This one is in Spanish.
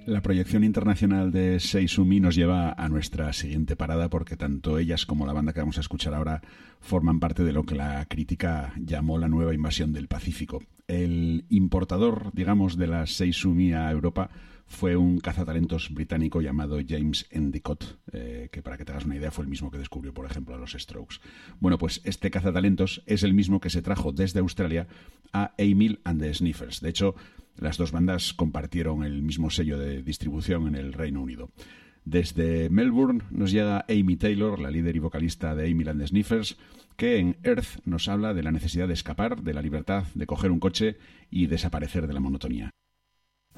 La proyección internacional de Seisumi nos lleva a nuestra siguiente parada porque tanto ellas como la banda que vamos a escuchar ahora forman parte de lo que la crítica llamó la nueva invasión del Pacífico. El importador, digamos, de las Seisumi a Europa fue un cazatalentos británico llamado James Endicott, que para que te hagas una idea fue el mismo que descubrió, por ejemplo, a los Strokes. Bueno, pues este cazatalentos es el mismo que se trajo desde Australia a Emil and the Sniffers. De hecho, las dos bandas compartieron el mismo sello de distribución en el Reino Unido. Desde Melbourne nos llega Amy Taylor, la líder y vocalista de Emil and the Sniffers, que en Earth nos habla de la necesidad de escapar, de la libertad de coger un coche y desaparecer de la monotonía.